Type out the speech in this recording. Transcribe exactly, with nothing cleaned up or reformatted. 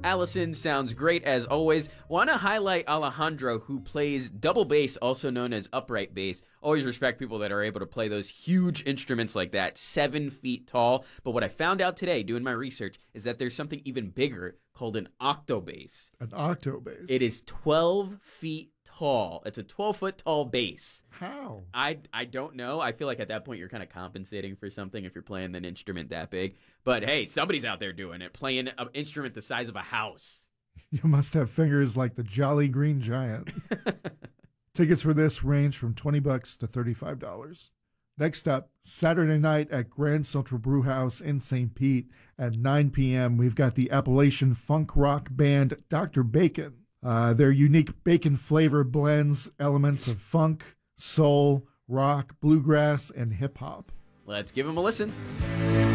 Allison sounds great as always. Want to highlight Alejandro, who plays double bass, also known as upright bass. Always respect people that are able to play those huge instruments like that, seven feet tall. But what I found out today, doing my research, is that there's something even bigger called an octobass. An octobass? It is twelve feet tall. It's a twelve-foot tall bass. How? I, I don't know. I feel like at that point you're kind of compensating for something if you're playing an instrument that big. But hey, somebody's out there doing it, playing an instrument the size of a house. You must have fingers like the Jolly Green Giant. Tickets for this range from twenty bucks to thirty-five dollars. Next up, Saturday night at Grand Central Brewhouse in Saint Pete at nine p.m., we've got the Appalachian funk rock band Doctor Bacon. Uh, their unique bacon flavor blends elements of funk, soul, rock, bluegrass, and hip-hop. Let's give them a listen.